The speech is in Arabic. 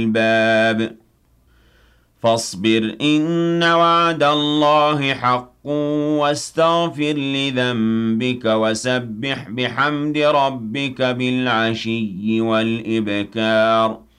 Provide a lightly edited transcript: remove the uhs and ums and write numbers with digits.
الباب فاصبر إن وعد الله حق واستغفر لذنبك وسبح بحمد ربك بالعشي والإبكار